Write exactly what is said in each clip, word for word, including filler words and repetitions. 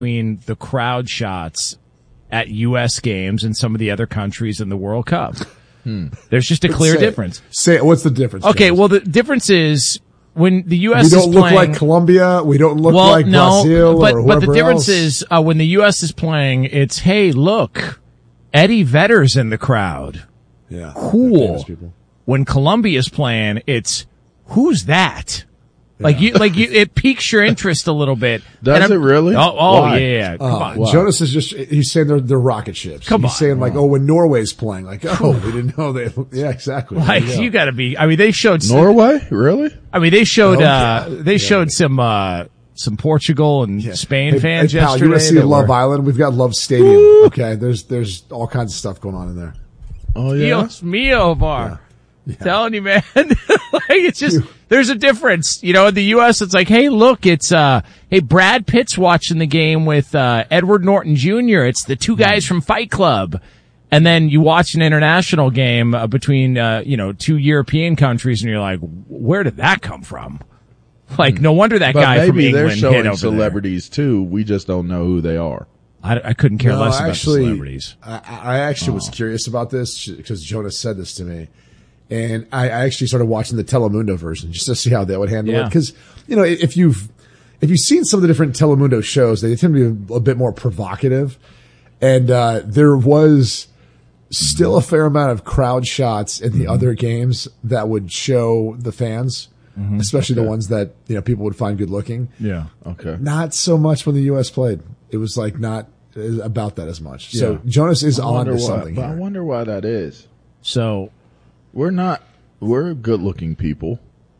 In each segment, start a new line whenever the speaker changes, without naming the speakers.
between the crowd shots at U S games and some of the other countries in the World Cup. Hmm. There's just a clear
say
difference.
It. Say it. What's the difference?
Okay,
James?
well, the difference is when the U S
we
is
don't look
playing,
like Colombia. We don't look
well,
like
no,
Brazil
but,
or
but the
whoever
difference
else.
is uh, when the U S is playing, it's, hey, look, Eddie Vedder's in the crowd.
Yeah,
cool. When Colombia's playing, it's, who's that?
Yeah.
Like you, like you, it piques your interest a little bit.
Does it really?
Oh, oh
Why?
yeah. Come
Uh,
on.
wow. Jonas is just, he's saying they're, they're rocket ships.
Come
he's
on.
saying like, oh, when Norway's playing, like, oh, we didn't know they, yeah, exactly.
Like,
you,
you gotta be, I mean, they showed,
Norway? Really?
I mean, they showed,
Okay.
uh, they
Yeah.
showed some, uh, some Portugal and
Yeah.
Spain
hey,
fans
hey, pal,
yesterday.
you want to see
that
Love
were,
Island? We've got Love Stadium. Okay. There's, there's all kinds of stuff going on in there.
Oh, yeah.
Dios mio, Var.
Yeah.
Telling you, man. Like, it's just, there's a difference. You know, in the U S, it's like, hey, look, it's, uh, hey, Brad Pitt's watching the game with, uh, Edward Norton Junior It's the two guys from Fight Club. And then you watch an international game uh, between, uh, you know, two European countries and you're like, where did that come from? Like, no wonder that
But
guy from
maybe
England
they're
hit
showing
over
celebrities too. We just don't know who they are.
there. I, I couldn't care
No,
less about
actually,
the celebrities.
I, I actually oh. was curious about this because Jonas said this to me. And I, I actually started watching the Telemundo version just to see how they would handle
Yeah.
it. Because, you know, if you've, if you've seen some of the different Telemundo shows, they tend to be a, a bit more provocative. And, uh, there was still a fair amount of crowd shots in the mm-hmm. other games that would show the fans, mm-hmm. especially okay. the ones that, you know, people would find good looking.
Yeah.
Okay.
Not so much when the U S played. It was like not about that as much. Yeah. So Jonas is on to
why,
something
but
here.
I wonder why that is.
So,
We're not, we're good looking people.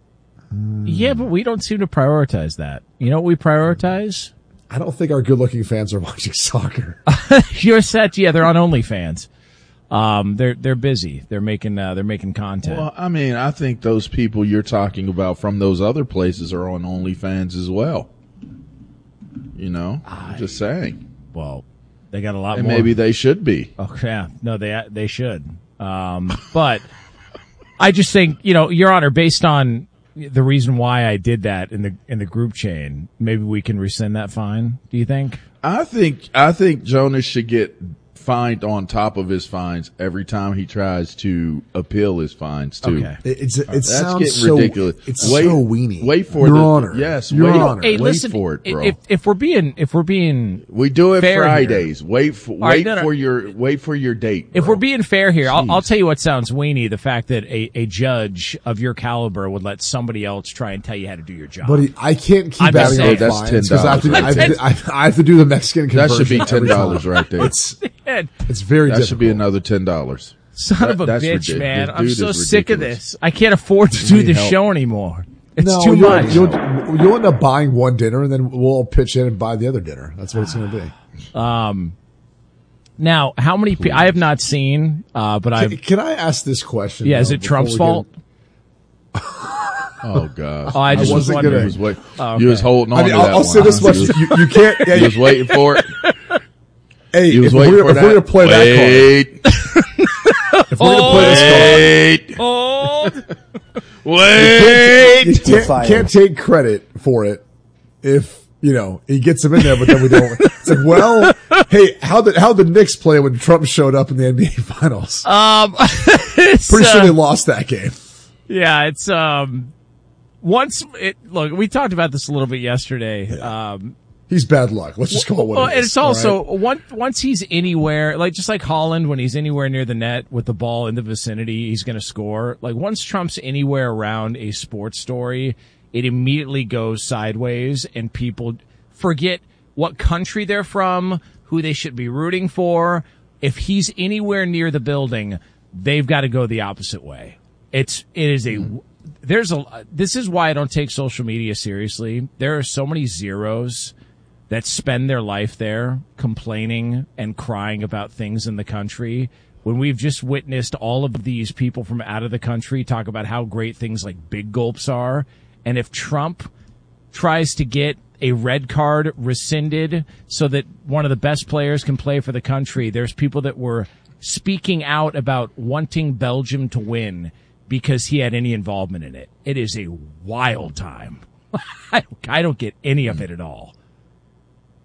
yeah, but we don't seem to prioritize that. You know what we prioritize?
I don't think our good looking fans are watching soccer.
You're set. Yeah, they're on OnlyFans. Um, they're, they're busy. They're making, uh, they're making content.
Well, I mean, I think those people you're talking about from those other places are on OnlyFans as well. You know, I'm just saying.
Well, they got a lot
and
more.
Maybe they should be.
Oh, yeah. No, they, they should. Um, but I just think, you know, Your Honor, based on the reason why I did that in the, in the group chain, maybe we can rescind that fine. Do you think?
I think, I think Jonas should get fined on top of his fines every time he tries to appeal his fines too.
Okay.
It, it's, it
That's
sounds
getting
so
ridiculous.
It's
wait,
so weenie.
Wait for
Your
the
Honor.
yes.
Your
wait,
Honor.
Hey,
wait
listen,
for it, bro.
if, if we're being, if we're being,
we do it
fair
Fridays.
Here.
Wait for, wait
right, no, no.
for your, wait for your date.
If
bro.
we're being fair here, I'll, I'll tell you what sounds weenie, the fact that a, a judge of your caliber would let somebody else try and tell you how to do your job.
But he, I can't keep
I'm just
adding
saying.
on
That's
fines because I, have to- I, have to- I, I have to do the Mexican
that
conversion.
should be ten
every
dollars
time.
right there.
It's, it's very
that
difficult.
should be another ten dollars.
Son
That-
of a
that's
bitch,
ridiculous.
man.
This
I'm
dude
so
is
sick of
ridiculous.
this. I can't afford to do
need
this
help.
show anymore. It's
no,
too
you'll,
much.
You'll, you'll end up buying one dinner and then we'll all pitch in and buy the other dinner. That's what it's going to be.
Um, now, how many people, I have not seen, uh, but
Can,
I've,
can I ask this question?
yeah, is
though,
it
before
Trump's
we
fault?
get-
Oh gosh.
Oh, I just was
wasn't
wondering.
gonna-
You was, wait,
Oh,
you was
okay.
holding on
I mean,
to
I'll,
that
I'll
one.
say this
huh?
much.
You was,
You, you can't. Yeah,
you was waiting for it.
hey,
You
if
was waiting
we're,
for
if
that.
we're going to play
Wait.
that card, if we're going to play this card,
Wait.
Hold.
Wait.
you can't, can't take credit for it if, you know, he gets him in there, but then we don't. It's like, well, hey, how did, how did the Knicks play when Trump showed up in the N B A finals?
Um, it's,
Pretty sure
uh,
they lost that game.
yeah, it's, um, once it, look, we talked about this a little bit yesterday. Um,
He's bad luck. Let's just call it what
well,
it
and
is.
it's also,
all right?
once, once he's anywhere, like, just like Holland, when he's anywhere near the net with the ball in the vicinity, he's going to score. Like, once Trump's anywhere around a sports story, it immediately goes sideways and people forget what country they're from, who they should be rooting for. If he's anywhere near the building, they've got to go the opposite way. It's, it is a, there's a, this is why I don't take social media seriously. There are so many zeros that spend their life there complaining and crying about things in the country when we've just witnessed all of these people from out of the country talk about how great things like big gulps are. And if Trump tries to get a red card rescinded so that one of the best players can play for the country, there's people that were speaking out about wanting Belgium to win because he had any involvement in it. It is a wild time. I don't, I don't get any of it at all.